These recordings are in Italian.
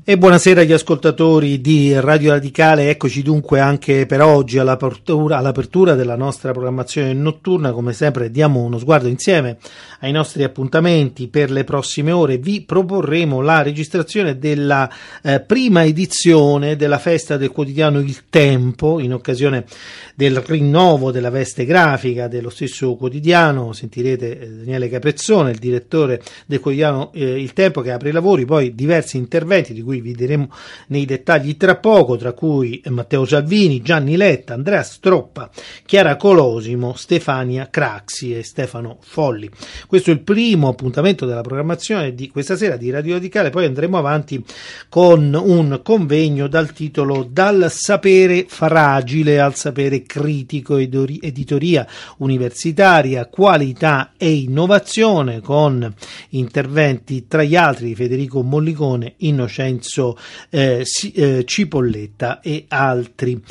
E buonasera agli ascoltatori di Radio Radicale, eccoci dunque anche per oggi all'apertura della nostra programmazione notturna. Come sempre diamo uno sguardo insieme ai nostri appuntamenti per le prossime ore. Vi proporremo la registrazione della prima edizione della festa del quotidiano Il Tempo, in occasione del rinnovo della veste grafica dello stesso quotidiano. Sentirete Daniele Capezzone, il direttore del quotidiano Il Tempo, che apre i lavori, poi diversi interventi di cui vi diremo nei dettagli tra poco, tra cui Matteo Salvini, Gianni Letta, Andrea Stroppa, Chiara Colosimo, Stefania Craxi e Stefano Folli. Questo è il primo appuntamento della programmazione di questa sera di Radio Radicale. Poi andremo avanti con un convegno dal titolo Dal sapere fragile al sapere critico, editoria universitaria, qualità e innovazione, con interventi tra gli altri di Federico Mollicone, Innocenzo Cipolletta e altri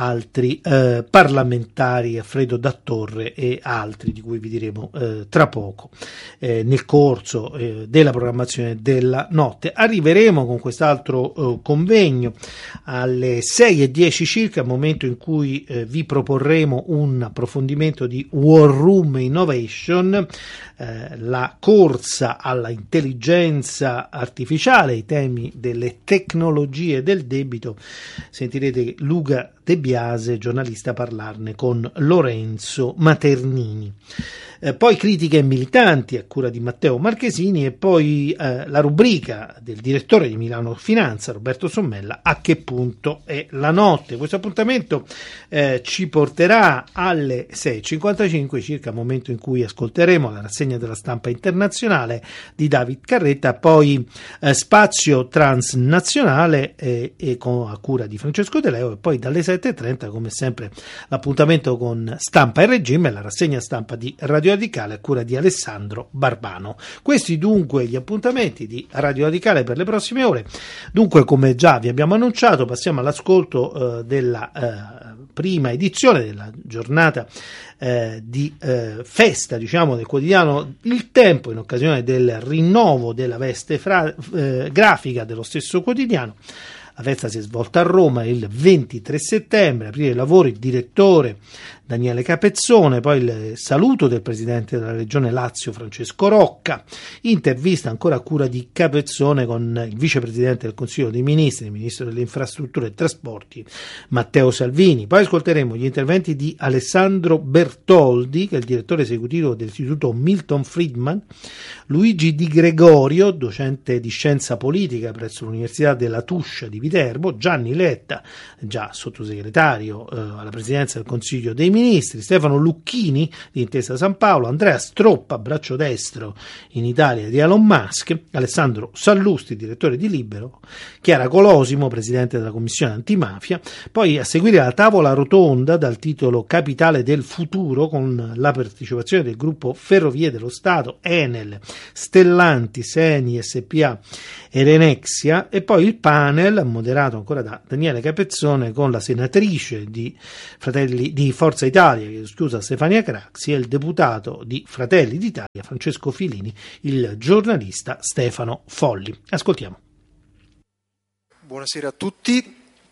parlamentari, Alfredo Dattorre e altri di cui vi diremo tra poco nel corso della programmazione della notte. Arriveremo con quest'altro convegno alle 6:10 circa, momento in cui vi proporremo un approfondimento di War Room Innovation, la corsa alla intelligenza artificiale, i temi delle tecnologie del debito. Sentirete Luca De Biase, giornalista, parlarne con Lorenzo Maternini. Poi critiche militanti a cura di Matteo Marchesini e poi la rubrica del direttore di Milano Finanza, Roberto Sommella, A che punto è la notte. Questo appuntamento ci porterà alle 6:55 circa, momento in cui ascolteremo la rassegna della stampa internazionale di David Carretta, poi spazio transnazionale a cura di Francesco De Leo, e poi dalle 7:30 come sempre l'appuntamento con Stampa e Regime, la rassegna stampa di Radio Radicale a cura di Alessandro Barbano. Questi dunque gli appuntamenti di Radio Radicale per le prossime ore. Dunque, come già vi abbiamo annunciato, passiamo all'ascolto della prima edizione della giornata di festa, diciamo, del quotidiano Il Tempo, in occasione del rinnovo della veste grafica dello stesso quotidiano. La festa si è svolta a Roma il 23 settembre, aprire i lavori il direttore Daniele Capezzone, poi il saluto del presidente della regione Lazio Francesco Rocca, intervista ancora a cura di Capezzone con il vicepresidente del Consiglio dei Ministri, il ministro delle Infrastrutture e Trasporti Matteo Salvini. Poi ascolteremo gli interventi di Alessandro Bertoldi, che è il direttore esecutivo dell'Istituto Milton Friedman, Luigi Di Gregorio, docente di scienza politica presso l'Università della Tuscia di Viterbo, Gianni Letta, già sottosegretario alla presidenza del Consiglio dei Ministri, Stefano Lucchini di Intesa San Paolo, Andrea Stroppa, braccio destro in Italia di Elon Musk, Alessandro Sallusti, direttore di Libero, Chiara Colosimo, presidente della Commissione Antimafia. Poi a seguire la tavola rotonda dal titolo Capitale del futuro, con la partecipazione del gruppo Ferrovie dello Stato, Enel, Stellantis, Eni SPA e Renexia, e poi il panel moderato ancora da Daniele Capezzone con la senatrice di Forza Italia, Stefania Craxi, e il deputato di Fratelli d'Italia Francesco Filini, il giornalista Stefano Folli. Ascoltiamo. Buonasera a tutti.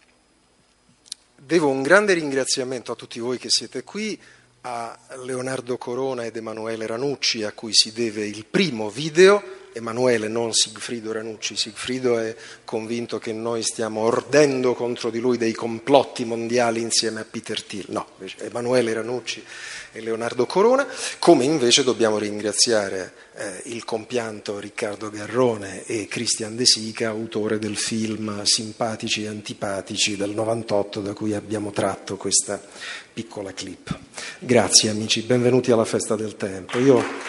Devo un grande ringraziamento a tutti voi che siete qui, a Leonardo Corona ed Emanuele Ranucci, a cui si deve il primo video. Emanuele, non Sigfrido Ranucci. Sigfrido è convinto che noi stiamo ordendo contro di lui dei complotti mondiali insieme a Peter Thiel. No, invece Emanuele Ranucci e Leonardo Corona. Come invece dobbiamo ringraziare il compianto Riccardo Garrone e Christian De Sica, autore del film Simpatici e Antipatici del 98, da cui abbiamo tratto questa piccola clip. Grazie amici, benvenuti alla Festa del Tempo. Io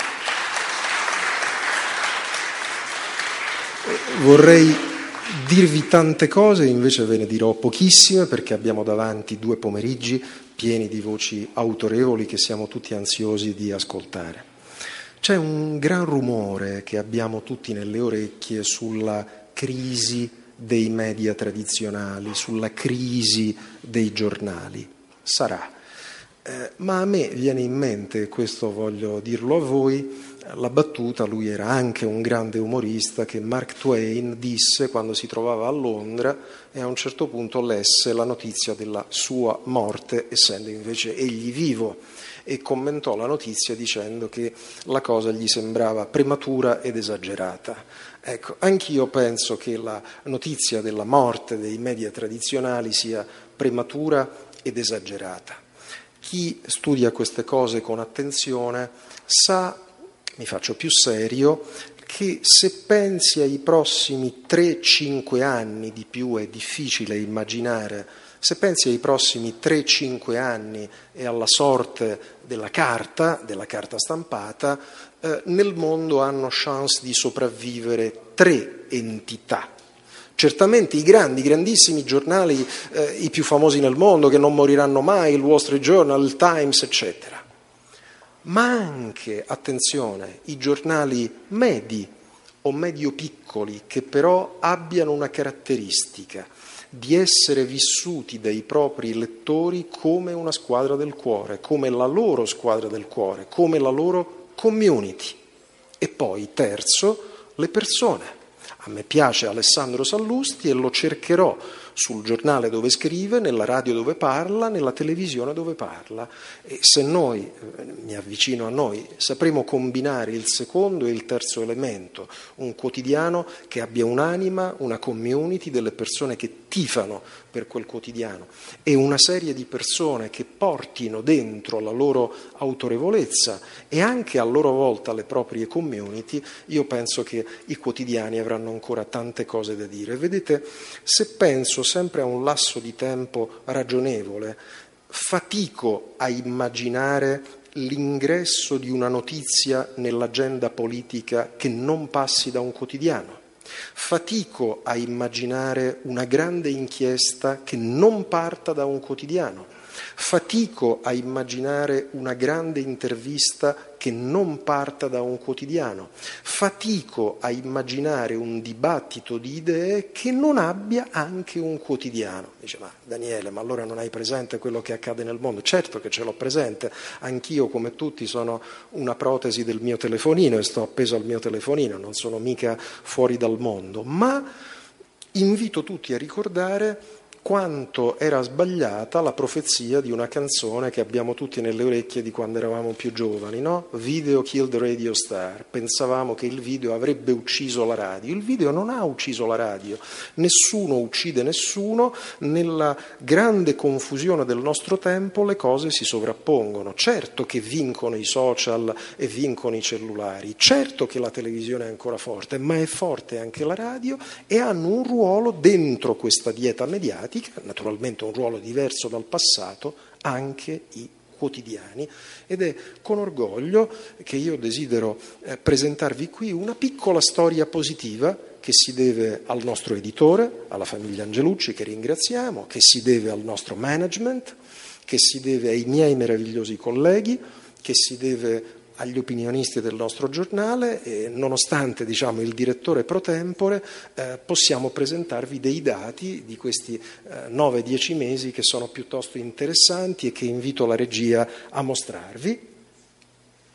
vorrei dirvi tante cose, invece ve ne dirò pochissime, perché abbiamo davanti 2 pomeriggi pieni di voci autorevoli che siamo tutti ansiosi di ascoltare. C'è un gran rumore che abbiamo tutti nelle orecchie sulla crisi dei media tradizionali, sulla crisi dei giornali. Sarà. Ma a me viene in mente, questo voglio dirlo a voi, la battuta, lui era anche un grande umorista, che Mark Twain disse quando si trovava a Londra e a un certo punto lesse la notizia della sua morte, essendo invece egli vivo, e commentò la notizia dicendo che la cosa gli sembrava prematura ed esagerata. Ecco, anch'io penso che la notizia della morte dei media tradizionali sia prematura ed esagerata. Chi studia queste cose con attenzione sa, mi faccio più serio, che se pensi ai prossimi 3-5 anni, di più è difficile immaginare, se pensi ai prossimi 3-5 anni e alla sorte della carta stampata, nel mondo hanno chance di sopravvivere 3 entità. Certamente i grandissimi giornali, i più famosi nel mondo, che non moriranno mai, il Wall Street Journal, il Times, eccetera. Ma anche, attenzione, i giornali medi o medio-piccoli, che però abbiano una caratteristica di essere vissuti dai propri lettori come una squadra del cuore, come la loro squadra del cuore, come la loro community. E poi, terzo, le persone. A me piace Alessandro Sallusti e lo cercherò sul giornale dove scrive, nella radio dove parla, nella televisione dove parla. E se noi, mi avvicino a noi, sapremo combinare il secondo e il terzo elemento, un quotidiano che abbia un'anima, una community, delle persone che tifano per quel quotidiano e una serie di persone che portino dentro la loro autorevolezza e anche a loro volta le proprie community, io penso che i quotidiani avranno ancora tante cose da dire. Vedete, se penso sempre a un lasso di tempo ragionevole, fatico a immaginare l'ingresso di una notizia nell'agenda politica che non passi da un quotidiano. Fatico a immaginare una grande inchiesta che non parta da un quotidiano. Fatico a immaginare una grande intervista che non parta da un quotidiano. Fatico a immaginare un dibattito di idee che non abbia anche un quotidiano. Dice, ma Daniele, ma allora non hai presente quello che accade nel mondo? Certo che ce l'ho presente, anch'io come tutti sono una protesi del mio telefonino e sto appeso al mio telefonino, non sono mica fuori dal mondo, ma invito tutti a ricordare quanto era sbagliata la profezia di una canzone che abbiamo tutti nelle orecchie di quando eravamo più giovani, no? Video killed radio star. Pensavamo che il video avrebbe ucciso la radio. Il video non ha ucciso la radio. Nessuno uccide nessuno. Nella grande confusione del nostro tempo le cose si sovrappongono. Certo che vincono i social e vincono i cellulari. Certo che la televisione è ancora forte, ma è forte anche la radio e hanno un ruolo dentro questa dieta mediatica, naturalmente un ruolo diverso dal passato, anche i quotidiani, ed è con orgoglio che io desidero presentarvi qui una piccola storia positiva che si deve al nostro editore, alla famiglia Angelucci, che ringraziamo, che si deve al nostro management, che si deve ai miei meravigliosi colleghi, che si deve agli opinionisti del nostro giornale e nonostante il direttore pro tempore possiamo presentarvi dei dati di questi 9-10 mesi che sono piuttosto interessanti e che invito la regia a mostrarvi.